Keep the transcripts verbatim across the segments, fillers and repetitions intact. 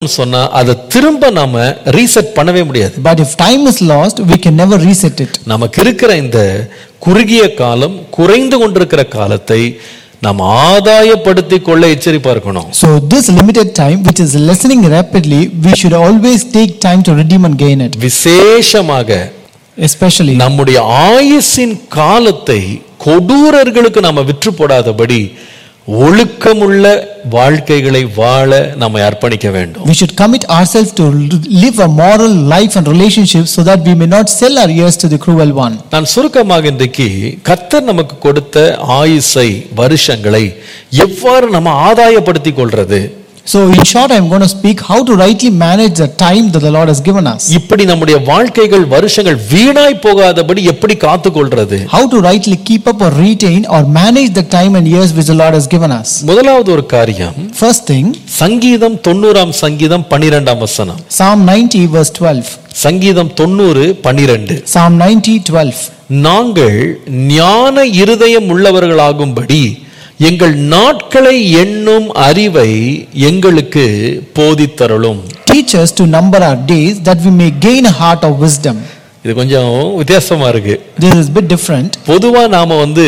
போச்சு சொன்னா அதை திரும்ப நாம ரீசெட் பண்ணவே முடியாது. But if time is lost, we can never reset it. நமக்கு இருக்கிற இந்த குறுகிய காலம், குறைந்து கொண்டிருக்கிற காலத்தை நாம் ஆதாயப்படுத்திக் கொள்ள எச்சரிப்பா இருக்கணும். So this limited time which is lessening rapidly, we should always take time to redeem and gain it. விசேஷமாக Especially நம்முடைய ஆயுசின் காலத்தை கொடூரர்களுக்கு நாம விற்று போடாதபடி ஒழுக்கமுள்ள வாழ்க்கைகளை வாழ நம்மை அர்ப்பணிக்க வேண்டும். we should commit ourselves to live a moral life and relationships so that we may not sell our years to the cruel one. நான் சுருக்கமாக இன்றைக்கு கர்த்தர் நமக்கு கொடுத்த ஆயுசை, வருஷங்களை எவ்வாறு நம்ம ஆதாயப்படுத்திக் கொள்றது. So in short, I am going to speak how to rightly manage the time that the Lord has given us. இப்படி நம்முடைய வாழ்க்கைகள், வருஷங்கள் வீணாய் போகாதபடி எப்படி காத்துக்கொள்றது. How to rightly keep up or retain or manage the time and years which the Lord has given us. முதலாவது ஒரு காரியம், First thing, சங்கீதம் தொண்ணூறாம் சங்கீதம் பன்னிரெண்டாம் வசனம். Psalm ninety verse twelve. சங்கீதம் தொண்ணூறு பன்னிரண்டு. Psalm ninety twelve. நாங்கள் ஞான இருதயம் உள்ளவர்களாகும்படி எங்கள் நாட்களை எண்ணும் அறிவை எங்களுக்கு போதித்தருளும். Teach us to number our days that we may gain a heart of wisdom. இது கொஞ்சம் வித்தியாசமா இருக்கு. This is a bit different. பொதுவா நாம வந்து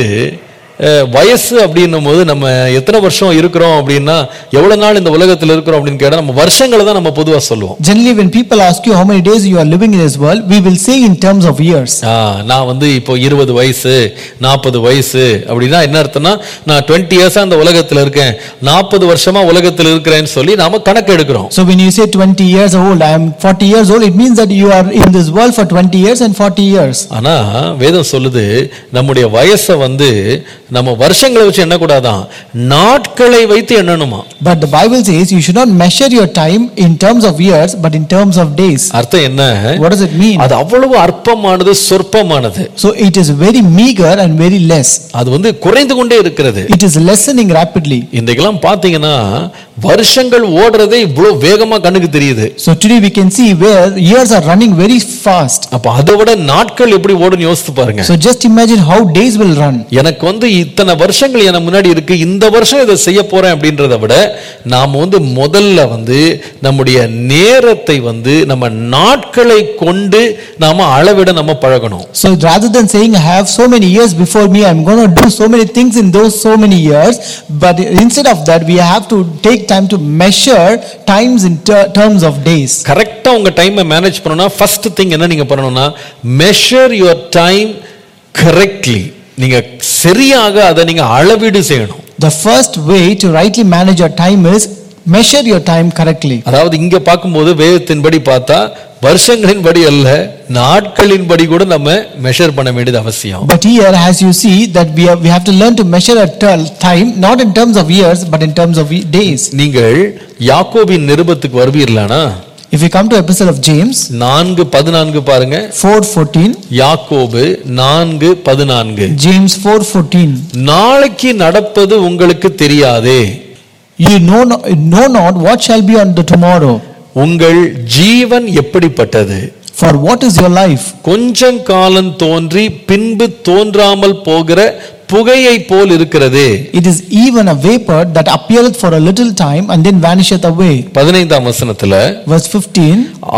வயசு அப்படின்னும் போது நம்ம எத்தனை வருஷம் இருக்கிறோம் அப்படின்னா, எவ்வளவு நாள் இந்த உலகத்தில் இருக்கிறோம் அப்படின்னு கேட்டா நம்ம வருஷங்களை தான் நம்ம பொதுவா சொல்லுவோம். Generally when people ask you how many days you are living in this world, we will say in terms of years. நான் வந்து இப்போ இருபது வயசு, நாற்பது வயசு அப்படின்னா என்ன அர்த்தம்னா, நான் இருபது இயர்ஸா இந்த உலகத்தில் இருக்கேன், நாற்பது வருஷமா உலகத்தில் இருக்கிறேன்னு சொல்லி நாம கணக்கு எடுக்கிறோம். So when you say twenty years old, I am forty years old, it means that you are in this world for twenty years and forty years. ஆனா வேதம் சொல்லுது நம்முடைய வயசை வந்து நம்ம வருஷங்களை வச்சு எண்ண கூடாதான், நாட்களை வைத்து எண்ணணுமா. But the Bible says you should not measure your time in terms of years but in terms of days. அர்த்தம் என்ன? What does it mean? அது அவ்வளவு அற்பமானது, சொற்பமானது. So it is very meager and very less. அது வந்து குறைந்து கொண்டே இருக்கிறது. It is lessening rapidly. இன்றைக்கெல்லாம் பாத்தீங்கன்னா வருஷங்கள் ஓடுறதே இவ்வளவு வேகமா கண்ணுக்கு தெரியுது. So today we can see where years are running very fast. அப்ப அதை விட நாட்கள் எப்படி ஓடுன்னு யோசித்து பாருங்க. So just imagine how days will run. எனக்கு வந்து இத்தனை வருஷங்கள் எனக்கு முன்னாடி இருக்கு, இந்த வருஷம் இதை செய்ய போறேன் அப்படின்றத விட நாம வந்து முதல்ல வந்து நம்முடைய நேரத்தை வந்து நம்ம நாட்களை கொண்டு நாம அளவிட நம்ம பழகணும். So rather than saying I have so many years before me, I am going to do so many things in those so many years, but instead of that we have to take time to measure times in ter terms of days. கரெக்ட்டா உங்க டைமை manage பண்ணனும்னா first thing என்ன நீங்க பண்ணனும்னா measure your time correctly. நீங்க சரியாக அதை நீங்க அளவீடு செய்யணும். The first way to rightly manage your time is measure your time correctly. அதாவது இங்க பாக்கும்போது வேதத்தின்படி பார்த்தா வருஷங்களின்படி அல்ல, நாட்களின்படி கூட நம்ம மெஷர் பண்ண வேண்டியது அவசியம். But here as you see that we have, we have to learn to measure our time not in terms of years but in terms of days. நீங்கள் யாக்கோபின் நிருபத்துக்கு வருவீர்களானா? If we come to epistle of James நான்கு பதினான்கு பாருங்க. four fourteen. யாக்கோபு நான்கு பதினான்கு. James four fourteen. நாளைக்கு நடப்பது உங்களுக்கு தெரியாதே. You know not, know not what shall be on the tomorrow. உங்கள் ஜீவன் எப்படிப்பட்டது? For what is your life? கொஞ்சம் காலம் தோன்றி பின்பு தோன்றாமல் போகிற புகையை போல் இருக்கிறது. It is even a vapor that appeareth for a little time and then vanisheth away. பதினைந்தாம் வசனத்துல verse fifteen.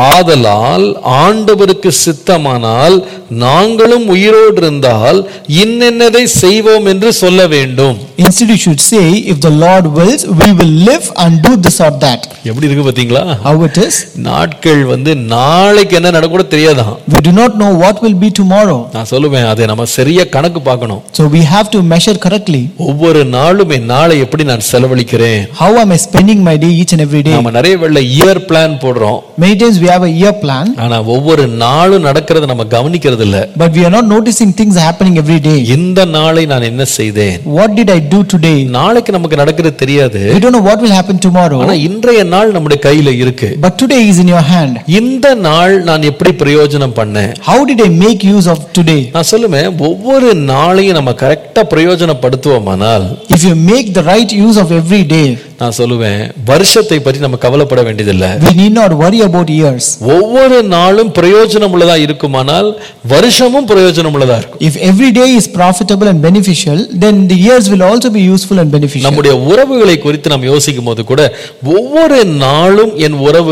ஆதலால் ஆண்டவருக்கு சித்தமானால் நாங்களும் உயிரோடு இருந்தால் இன்னென்னதை செய்வோம் என்று சொல்ல வேண்டும். Instead you should say, if the Lord wills, we will live and do this or that. எப்படி இருக்கு பாத்தீங்களா? How it is? நாட்கள் வந்து நாளைக்கு என்ன நடக்கும்னு தெரியாதான். We do not know what will be tomorrow. நான் சொல்லுவேன், அதை நம்ம சரியா கணக்கு பார்க்கணும். So we have to measure correctly. ஒவ்வொரு நாளும் என் நாளை எப்படி நான் செலவழிக்கிறேன்? How am I spending my day each and every day? நாம நிறைய வேளை இயர் பிளான் போடுறோம். Many times we have a year plan. ஆனா ஒவ்வொரு நாளும் நடக்கிறத நம்ம கவனிக்கிறது இல்ல. But we are not noticing things happening every day. இந்த நாளை நான் என்ன செய்தேன்? What did I do today? நாளைக்கு நமக்கு நடக்கிறது தெரியாது. We don't know what will happen tomorrow. ஆனா இன்றைய நாள் நம்முடைய கையில இருக்கு. But today is in your hand. இந்த நாள் நான் எப்படி பிரயோஜனம் பண்ணேன்? How did I make use of today? நான் சொல்லுவேன், ஒவ்வொரு நாளையும் நம்ம கரெக்ட்டா பிரயோஜனப்படுத்துவோமானால், if you make the right use of every day, நான் சொல்லுவேன், வருஷத்தை பற்றி நம்ம கவலைப்பட வேண்டியதில்லை. we need not worry about years. ஒவ்வொரு நாளும் பிரயோஜனம் உள்ளதா இருக்குமானால் வருஷமும் பிரயோஜனம் உள்ளதா இருக்கும். If every day is profitable and beneficial, then the years will also be useful and beneficial. நம்முடைய உறவுகளை குறித்து நாம் யோசிக்கும் போது கூட ஒவ்வொரு நாளும் என் உறவு